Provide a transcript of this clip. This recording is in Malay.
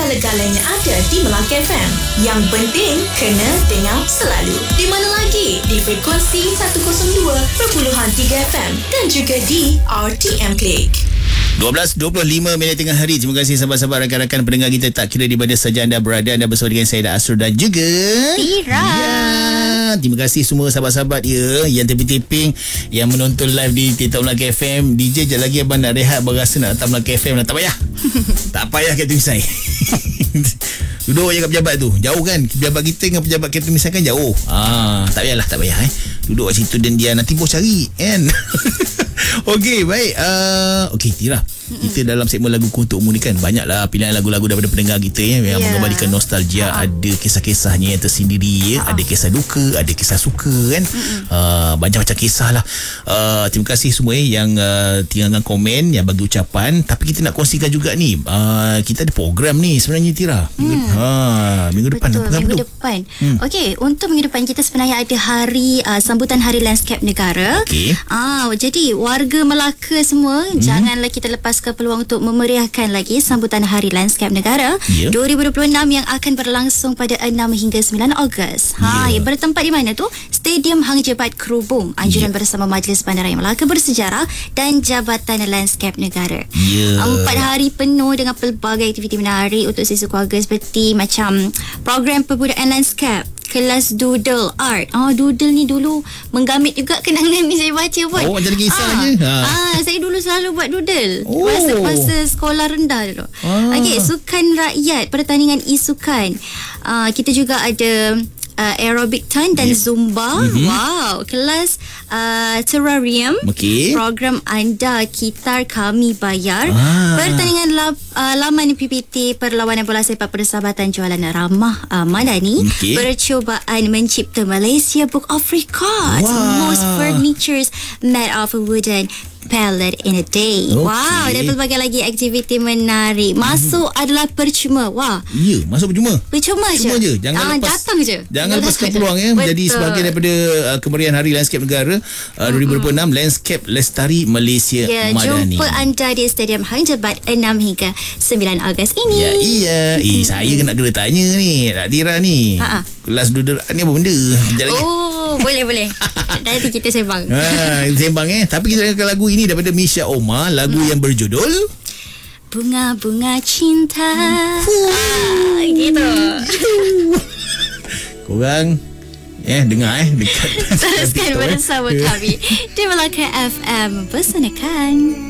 segala-galanya ada di Melaka FM. Yang penting, kena dengar selalu. Di mana lagi? Di frekuensi 102.3 FM dan juga di RTM Click. 12.25 tengah hari. Terima kasih sahabat-sahabat, rakan-rakan pendengar kita, tak kira di mana saja anda berada. Anda bersama dengan saya, Asrul, dan juga Tira. Ya, terima kasih semua sahabat-sahabat yang taping-taping, yang menonton live di TikTok Melaka FM. DJ sekejap lagi abang nak rehat, berasa nak datang Melaka FM. Tak payah. Tak payah Captain Misai. Duduk je kat pejabat tu. Jauh kan? Pejabat kita dengan pejabat Captain Misai kan jauh. Tak payah. Duduk kat situ dan dia nanti bos cari kan. Okey, baik. Okey, Tira. Kita dalam segmen lagu untuk umum ni kan banyaklah pilihan lagu-lagu daripada pendengar kita yang mengembalikan nostalgia. Ada kisah-kisahnya yang tersendiri, ada kisah duka, ada kisah suka kan. Banyak macam kisah lah. Terima kasih semua yang tinggalkan komen, yang bagi ucapan. Tapi kita nak kongsikan juga ni, kita ada program ni sebenarnya, Tira. Minggu depan. Betul, minggu depan. Okey, untuk minggu depan kita sebenarnya ada hari sambutan Hari Landscape Negara. Okey. Jadi warga Melaka semua, janganlah kita lepaskan peluang untuk memeriahkan lagi sambutan Hari Landscape Negara 2026 yang akan berlangsung pada 6 hingga 9 Ogos. Yang bertempat di mana tu? Stadium Hang Jebat Kerubung. Anjuran bersama Majlis Bandaraya Melaka Bersejarah dan Jabatan Landscape Negara. 4 hari penuh dengan pelbagai aktiviti menarik untuk siswa keluarga, seperti macam program pembudayaan landscape, kelas doodle art. Doodle ni dulu menggamit juga kenangan ni saya baca pun. Macam kisah je. Saya dulu selalu buat doodle. Masa sekolah rendah dulu. Okey, sukan rakyat, pertandingan e-sukan. Kita juga ada aerobic turn dan zumba. Wow, kelas terrarium. Program anda Kitar Kami Bayar. Pertandingan laman PPT Perlawanan Bola Sepak Persahabatan Jualan Ramah Madani. Percubaan mencipta Malaysia Book of Records. Most furnitures made of wooden palette in a day. Dan pelbagai lagi aktiviti menarik. Masuk adalah percuma. Masuk percuma. Percuma je. Jangan lepas, datang je. Jangan lepaskan peluang menjadi sebahagian daripada kemeriahan Hari Landscape Negara 2026. Landscape Lestari Malaysia Madani. Jumpa anda di Stadium Hang Jebat 6 hingga 9 Ogos ini. Saya nak kena tanya ni, Nak Tira ni. Kelas doodle ni apa benda? Boleh. Nanti kita sembang. Sembang Tapi kita dengarkan lagu ini daripada Misha Omar. Lagu yang berjudul Bunga-bunga Cinta. Gitu. Korang dengar dekat teruskan bersama kami di Melaka FM. Bersanakan.